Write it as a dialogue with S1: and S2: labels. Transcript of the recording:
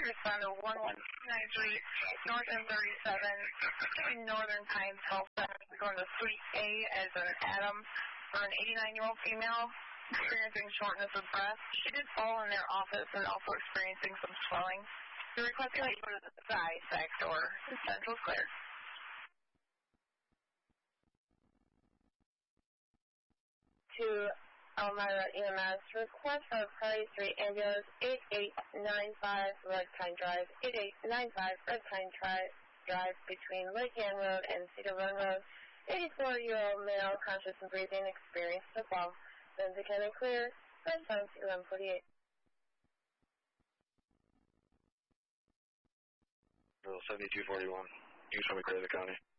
S1: respond to 1193 North M37, Northern Pines Health Center, going to Suite A as an Adam for an 89-year-old female experiencing shortness of breath. She did fall in their office and also experiencing some swelling. You're requesting that you go to the SAC door. Central's clear.
S2: To Elmira EMS, request for Priority 3 ambulance 8895 Red Pine Drive, 8895 Red Pine Drive between Lake Ann Road and Cedar Run Road. 84-year-old male, conscious and breathing, experienced a fall. Then the county clear, response 1148.
S3: 7241. You show me clear the county.